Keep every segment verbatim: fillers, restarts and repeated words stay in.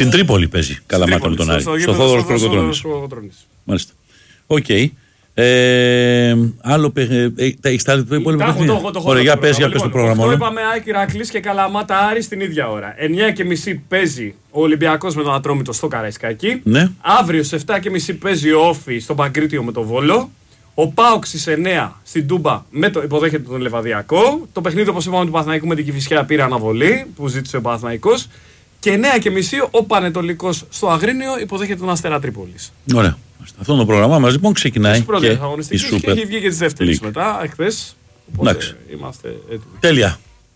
Στην Τρίπολη παίζει Καλαμάτα με τον Άρη. Στο Θόδωρος Κολοκοτρώνης. Μάλιστα. Οκ. Ε, άλλο παιχνίδι. Έχεις τα υπόλοιπα παιχνίδια? Ωραία, για πες, για πες το πρόγραμμα. Αυτό είπαμε Άκη Ηρακλής και Καλαμάτα Άρη στην ίδια ώρα. εννιά και μισή παίζει ο Ολυμπιακός με τον Ατρόμητο στο Καραϊσκάκι. Ναι. Αύριο σε επτά και μισή παίζει ο Όφη στο Παγκρίτιο με τον Βόλο. Ο ΠΑΟΚ στις εννιά στην Τούμπα με το, υποδέχεται τον Λεβαδιακό. Το παιχνίδι, όπως είπαμε, του Παναθηναϊκού με την Κηφισιά πήρε αναβολή που ζήτησε ο Παναθηναϊκός. Και εννιά και μισή ο Πανετολικός στο Αγρίνιο υποδέχεται τον Αστέρα Τρίπολης. Ωραία. Αυτό το πρόγραμμα μας λοιπόν ξεκινάει. Τις πρώτες και αγωνιστικές η και έχει βγει και τις δεύτερες μετά, εχθές. Οπότε είμαστε έτοιμοι. Τέλεια.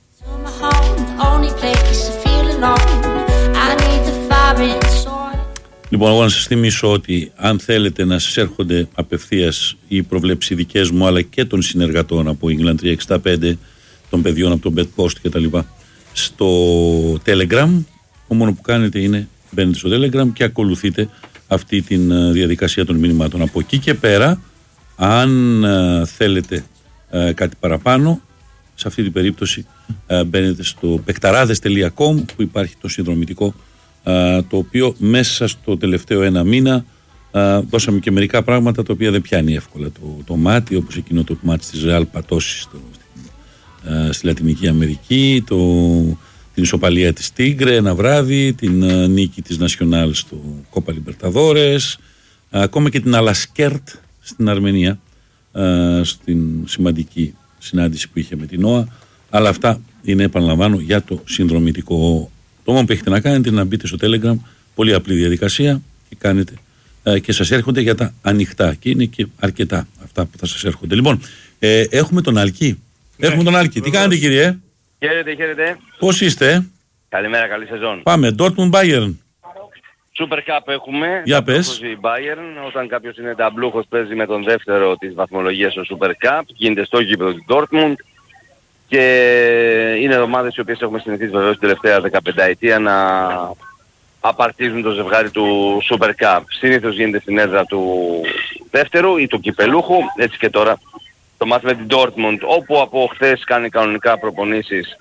Λοιπόν, εγώ να σας θυμίσω ότι αν θέλετε να σας έρχονται απευθείας οι προβλέψεις δικές μου αλλά και των συνεργατών από England τριακόσια εξήντα πέντε, των παιδιών από τον BetPost και τα λοιπά, στο Telegram, το μόνο που κάνετε είναι μπαίνετε στο Telegram και ακολουθείτε αυτή τη διαδικασία των μηνυμάτων. Από εκεί και πέρα, αν uh, θέλετε uh, κάτι παραπάνω, σε αυτή την περίπτωση uh, μπαίνετε στο παικταράδες τελεία κομ που υπάρχει το συνδρομητικό, uh, το οποίο μέσα στο τελευταίο ένα μήνα uh, δώσαμε και μερικά πράγματα τα οποία δεν πιάνει εύκολα το, το μάτι, όπως εκείνο το μάτι της Ρεάλ πατώσει στο, uh, στη Λατινική Αμερική, το, την ισοπαλία της Τίγκρε ένα βράδυ, την uh, νίκη της Νασιονάλ στο Κόπα Λιμπερταδόρες, uh, ακόμα και την Αλασκέρτ στην Αρμενία, uh, στην σημαντική συνάντηση που είχε με την ΟΑ. Αλλά αυτά είναι, επαναλαμβάνω, για το συνδρομητικό. Το μόνο που έχετε να κάνετε είναι να μπείτε στο Telegram, πολύ απλή διαδικασία, και κάνετε uh, και σας έρχονται για τα ανοιχτά, και είναι και αρκετά αυτά που θα σας έρχονται. Λοιπόν, ε, έχουμε τον Άλκη. Ναι, έχουμε τον Άλκη. Τι κάνετε, κύριε? Χαίρετε, χαίρετε. Πώς είστε? Καλημέρα, καλή σεζόν. Πάμε, Dortmund Bayern. Super Cup έχουμε. Για πες. Η Bayern, όταν κάποιος είναι ταμπλούχος, παίζει με τον δεύτερο της βαθμολογίας στο Super Cup. Γίνεται στο γήπεδο του Dortmund. Και είναι ομάδες οι οποίες έχουμε συνηθίσει βεβαίως την τελευταία δεκαπενταετία να απαρτίζουν το ζευγάρι του Super Cup. Συνήθως γίνεται στην έδρα του δεύτερου ή του κυπελούχου. Έτσι και τώρα το μάτι με την Dortmund, όπου από χθες κάνει κανονικά προπονήσεις